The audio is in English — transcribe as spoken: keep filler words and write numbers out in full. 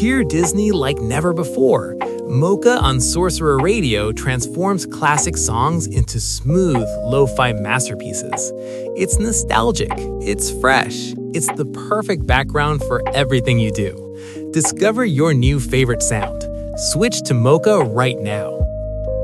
Hear Disney like never before. Mocha on Sorcerer Radio transforms classic songs into smooth, lo-fi masterpieces. It's nostalgic, it's fresh, it's the perfect background for everything you do. Discover your new favorite sound. Switch to Mocha right now.